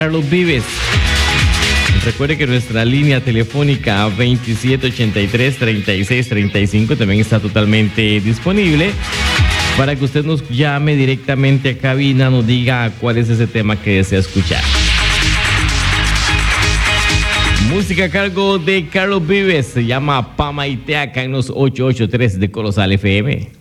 Carlos Vives. Recuerde que nuestra línea telefónica 2783-3635 también está totalmente disponible para que usted nos llame directamente a cabina, nos diga cuál es ese tema que desea escuchar. Música a cargo de Carlos Vives, se llama Pama y Teaca en los 883 de Colosal FM.